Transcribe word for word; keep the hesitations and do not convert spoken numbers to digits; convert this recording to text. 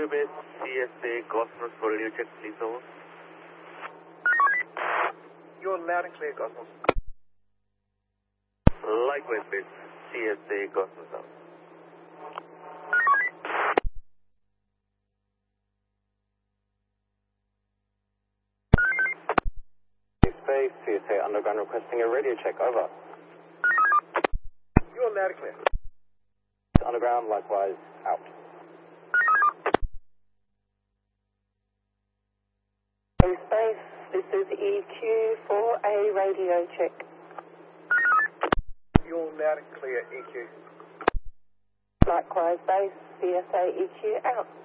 Likewise, base C S A Cosmos for radio check, please, over. You're loud and clear, Cosmos. Likewise, base C S A Cosmos, over. Space, C S A Underground requesting a radio check, over. You're loud and clear. Underground, likewise, out. Space, this is E Q for a radio check. You're loud and clear, E Q. Likewise, base, C S A E Q out.